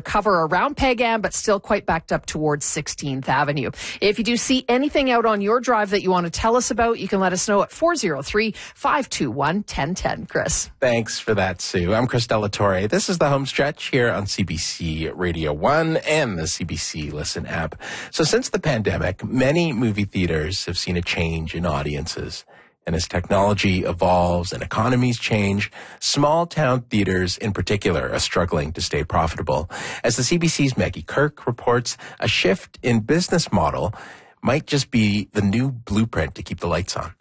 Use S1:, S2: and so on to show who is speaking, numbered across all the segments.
S1: recover around Peg Am, but still quite backed up towards 16th Avenue. If you do see anything out on your drive that you want to tell us about, you can let us know at 403-521-1010. Chris.
S2: Thanks for that, Sue. I'm Chris Delatorre. This is the home stretch here on CBC Radio 1 and the CBC Listen app. So since the pandemic, many movie theaters have seen a change in audiences. And as technology evolves and economies change, small town theaters in particular are struggling to stay profitable. As the CBC's Maggie Kirk reports, a shift in business model might just be the new blueprint to keep the lights on.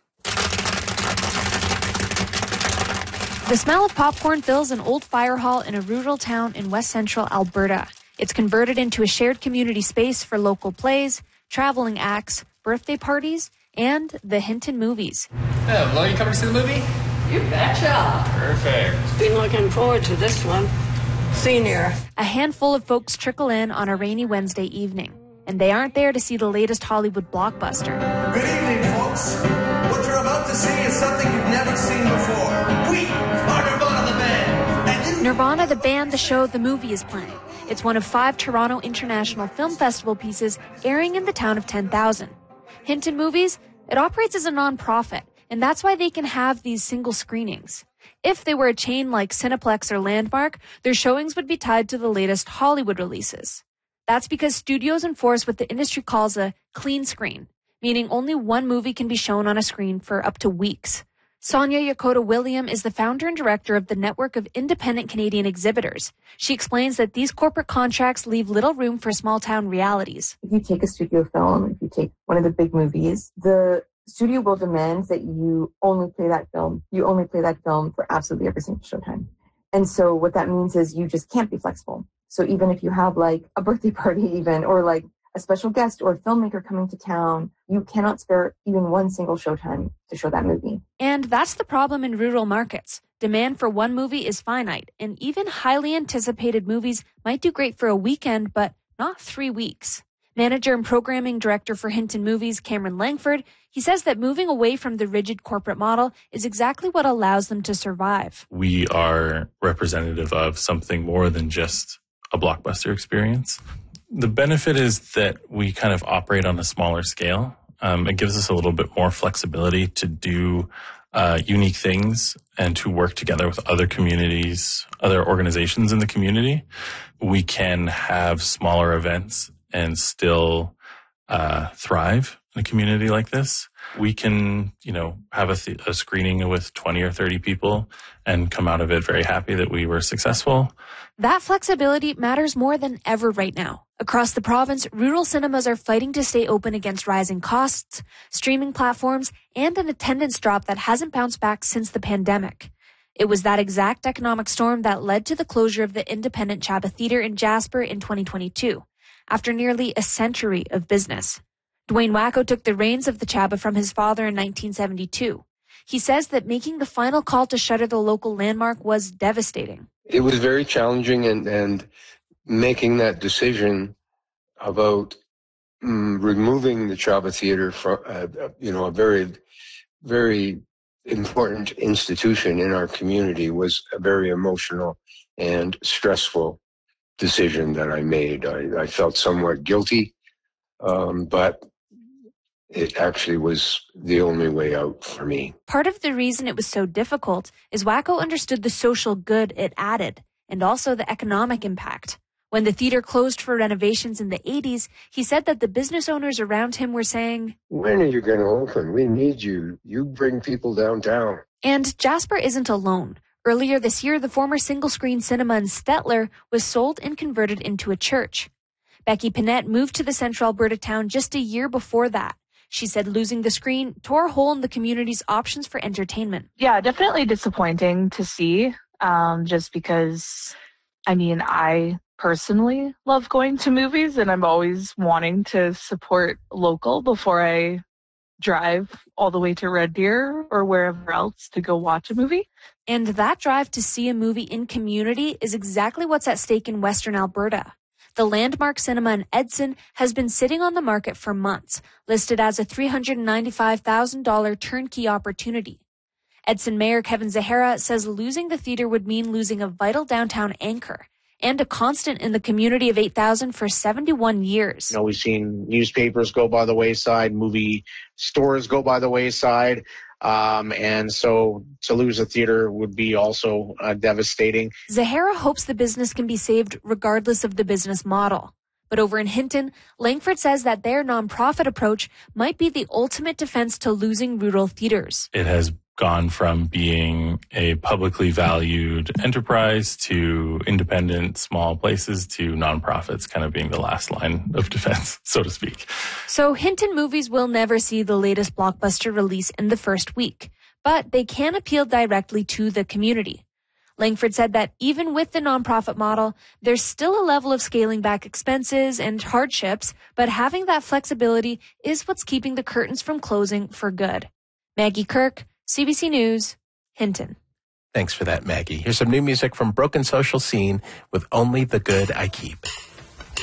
S3: The smell of popcorn fills an old fire hall in a rural town in west central Alberta. It's converted into a shared community space for local plays, traveling acts, birthday parties, and the Hinton Movies.
S4: Hello, you coming to see the movie?
S5: You betcha.
S4: Perfect.
S5: Been looking forward to this one. Senior.
S3: A handful of folks trickle in on a rainy Wednesday evening, and they aren't there to see the latest Hollywood blockbuster.
S6: Good evening, folks. What you're about to see is something you've never seen before. We are Nirvana the band. And
S3: Nirvana the band, the show, the movie is playing. It's one of 5 Toronto International Film Festival pieces airing in the town of 10,000. Hinton Movies, it operates as a non-profit, and that's why they can have these single screenings. If they were a chain like Cineplex or Landmark, their showings would be tied to the latest Hollywood releases. That's because studios enforce what the industry calls a clean screen, meaning only one movie can be shown on a screen for up to weeks. Sonia Yokota-William is the founder and director of the network of independent Canadian exhibitors. She explains that these corporate contracts leave little room for small-town realities.
S7: If you take a studio film, if you take one of the big movies, the studio will demand that you only play that film. You only play that film for absolutely every single showtime. And so what that means is you just can't be flexible. So even if you have like a birthday party even, or like a special guest or a filmmaker coming to town, you cannot spare even one single showtime to show that movie.
S3: And that's the problem in rural markets. Demand for one movie is finite, and even highly anticipated movies might do great for a weekend, but not 3 weeks. Manager and programming director for Hinton Movies, Cameron Langford, he says that moving away from the rigid corporate model is exactly what allows them to survive.
S8: We are representative of something more than just a blockbuster experience. The benefit is that we kind of operate on a smaller scale. It gives us a little bit more flexibility to do unique things and to work together with other communities, other organizations in the community. We can have smaller events and still thrive in a community like this. We can, have a screening with 20 or 30 people and come out of it very happy that we were successful.
S3: That flexibility matters more than ever right now. Across the province, rural cinemas are fighting to stay open against rising costs, streaming platforms, and an attendance drop that hasn't bounced back since the pandemic. It was that exact economic storm that led to the closure of the independent Chaba Theatre in Jasper in 2022, after nearly a century of business. Dwayne Wacko took the reins of the Chaba from his father in 1972. He says that making the final call to shutter the local landmark was devastating.
S9: It was very challenging, and making that decision about removing the Chaba Theatre from, a very, very important institution in our community was a very emotional and stressful decision that I made. I felt somewhat guilty, but it actually was the only way out for me.
S3: Part of the reason it was so difficult is Wacko understood the social good it added and also the economic impact. When the theater closed for renovations in the 80s, he said that the business owners around him were saying,
S9: "When are you going to open? We need you. You bring people downtown."
S3: And Jasper isn't alone. Earlier this year, the former single-screen cinema in Stettler was sold and converted into a church. Becky Panette moved to the central Alberta town just a year before that. She said losing the screen tore a hole in the community's options for entertainment.
S10: Yeah, definitely disappointing to see, just because, I personally love going to movies, and I'm always wanting to support local before I drive all the way to Red Deer or wherever else to go watch a movie.
S3: And that drive to see a movie in community is exactly what's at stake in Western Alberta. The Landmark Cinema in Edson has been sitting on the market for months, listed as a $395,000 turnkey opportunity. Edson Mayor Kevin Zahara says losing the theater would mean losing a vital downtown anchor, and a constant in the community of 8,000 for 71 years.
S11: You know, we've seen newspapers go by the wayside, movie stores go by the wayside. And so to lose a theater would be also devastating.
S3: Zahara hopes the business can be saved regardless of the business model. But over in Hinton, Langford says that their nonprofit approach might be the ultimate defense to losing rural theaters.
S8: It has gone from being a publicly valued enterprise to independent small places to nonprofits kind of being the last line of defense, so to speak.
S3: So Hinton Movies will never see the latest blockbuster release in the first week, but they can appeal directly to the community. Langford said that even with the nonprofit model, there's still a level of scaling back expenses and hardships, but having that flexibility is what's keeping the curtains from closing for good. Maggie Kirk, CBC News, Hinton.
S2: Thanks for that, Maggie. Here's some new music from Broken Social Scene with Only the Good I Keep.